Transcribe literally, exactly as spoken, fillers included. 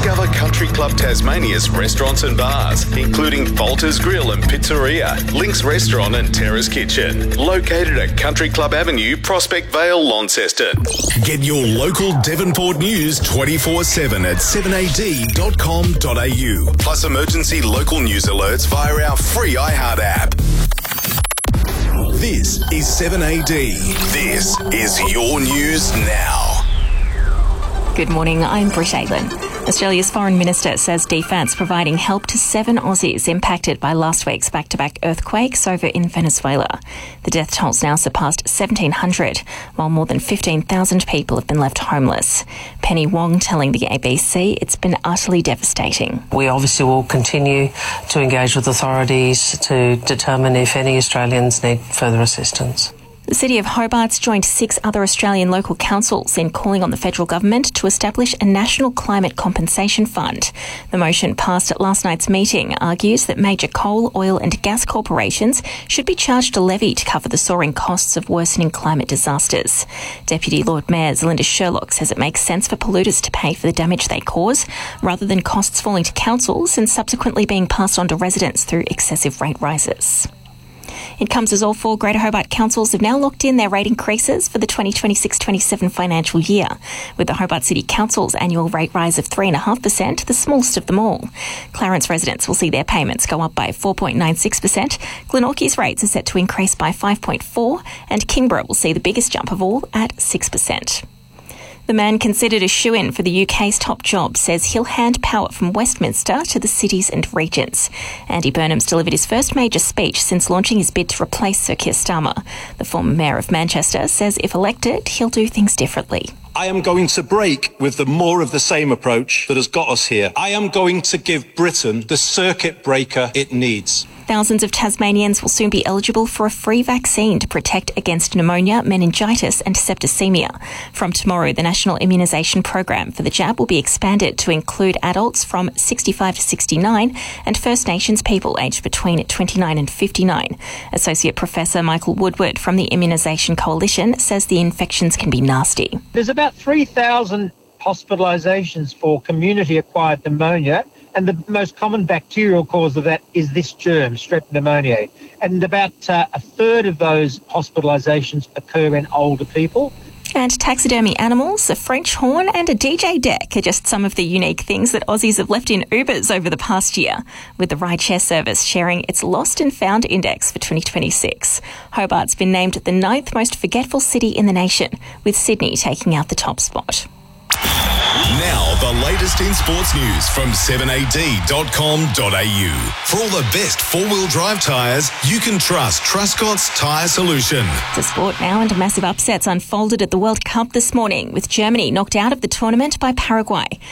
Discover Country Club Tasmania's restaurants and bars, including Falter's Grill and Pizzeria, Link's Restaurant and Terrace Kitchen, located at Country Club Avenue, Prospect Vale, Launceston. Get your local Devonport news twenty-four seven at seven a d dot com dot a u, plus emergency local news alerts via our free iHeart app. This is seven A D. This is your news now. Good morning, I'm Britt Aylin. Australia's Foreign Minister says D FAT's providing help to seven Aussies impacted by last week's back-to-back earthquakes over in Venezuela. The death toll's now surpassed seventeen hundred, while more than fifteen thousand people have been left homeless. Penny Wong telling the A B C it's been utterly devastating. We obviously will continue to engage with authorities to determine if any Australians need further assistance. The City of Hobart's joined six other Australian local councils in calling on the federal government to establish a national climate compensation fund. The motion passed at last night's meeting argues that major coal, oil and gas corporations should be charged a levy to cover the soaring costs of worsening climate disasters. Deputy Lord Mayor Zelinda Sherlock says it makes sense for polluters to pay for the damage they cause, rather than costs falling to councils and subsequently being passed on to residents through excessive rate rises. It comes as all four Greater Hobart councils have now locked in their rate increases for the twenty twenty-six twenty-seven financial year, with the Hobart City Council's annual rate rise of three point five percent, the smallest of them all. Clarence residents will see their payments go up by four point nine six percent, Glenorchy's rates are set to increase by five point four percent, and Kingborough will see the biggest jump of all at six percent. The man considered a shoo-in for the U K's top job says he'll hand power from Westminster to the cities and regions. Andy Burnham's delivered his first major speech since launching his bid to replace Sir Keir Starmer. The former mayor of Manchester says if elected, he'll do things differently. I am going to break with the more of the same approach that has got us here. I am going to give Britain the circuit breaker it needs. Thousands of Tasmanians will soon be eligible for a free vaccine to protect against pneumonia, meningitis and septicemia. From tomorrow, the National Immunisation Program for the jab will be expanded to include adults from sixty-five to sixty-nine and First Nations people aged between twenty-nine and fifty-nine. Associate Professor Michael Woodward from the Immunisation Coalition says the infections can be nasty. There's about three thousand hospitalisations for community-acquired pneumonia, and the most common bacterial cause of that is this germ, Strep pneumoniae. And about uh, a third of those hospitalisations occur in older people. And taxidermy animals, a French horn and a D J deck are just some of the unique things that Aussies have left in Ubers over the past year, with the rideshare service sharing its Lost and Found Index for twenty twenty-six. Hobart's been named the ninth most forgetful city in the nation, with Sydney taking out the top spot. Now, the latest in sports news from seven a d dot com dot a u. For all the best four-wheel drive tyres, you can trust Truscott's Tyre Solution. To sport now, and massive upsets unfolded at the World Cup this morning, with Germany knocked out of the tournament by Paraguay.